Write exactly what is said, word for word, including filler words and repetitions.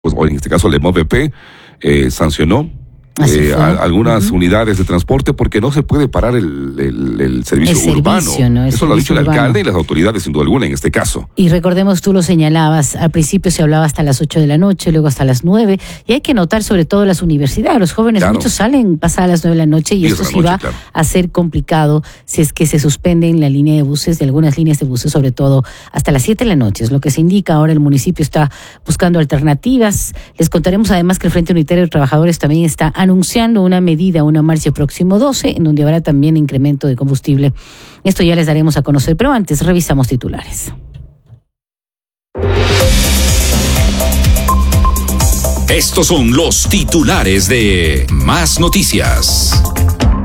pues, o en este caso el M O V P, eh, sancionó eh, a, algunas uh-huh. unidades de transporte porque no se puede parar el, el, el servicio el urbano. Servicio, ¿no? El Eso lo ha dicho el urbano. alcalde y las autoridades, sin duda alguna, en este caso. Y recordemos, tú lo señalabas, al principio se hablaba hasta las ocho de la noche, luego hasta las nueve, y hay que notar sobre todo las universidades, los jóvenes, claro. muchos salen pasadas las nueve de la noche, y, y esto sí noche, va claro. a ser complicado si es que se suspenden la línea de buses, de algunas líneas de buses, sobre todo hasta las siete de la noche, es lo que se indica. Ahora el municipio está buscando alternativas. Les contaremos además que el Frente Unitario de Trabajadores también está anunciando una medida, una marcha el próximo doce, en donde habrá también incremento de combustible. Esto ya les daremos a conocer, pero antes revisamos titulares. Estos son los titulares de Más Noticias.